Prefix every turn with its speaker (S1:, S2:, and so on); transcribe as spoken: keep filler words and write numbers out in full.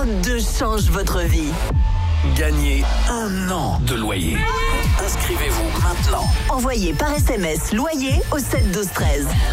S1: deux change votre vie.
S2: Gagnez un an de loyer. Inscrivez-vous maintenant.
S1: Envoyez par S M S loyer au sept douze treize.